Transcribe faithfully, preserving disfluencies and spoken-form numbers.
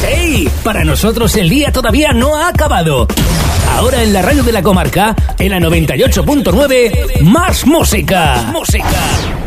¡Ey! Para nosotros el día todavía no ha acabado. Ahora en la radio de la comarca, en la noventa y ocho punto nueve, más música. Música.